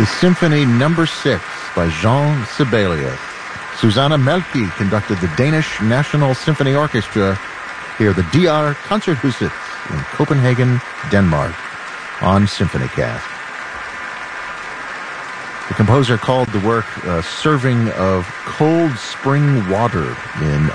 The Symphony No. 6 by Jean Sibelius. Susanna Melke conducted the Danish National Symphony Orchestra here, the DR Concerthuset in Copenhagen, Denmark, on SymphonyCast. The composer called the work a serving of cold spring water in